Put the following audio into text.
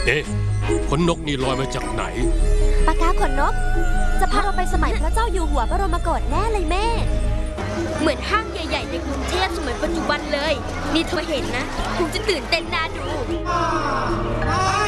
เอ๊ะขนนกนี่ลอยมาจากไหนปากกาขนนกจะพาเราไปสมัยพระเจ้าอยู่หัวบรมโกศแน่เลยแม่เหมือนห้างใหญ่ๆในกรุงเทพสมัยปัจจุบันเลยนี่เธอเห็นนะคงจะตื่นเต้นน่าดู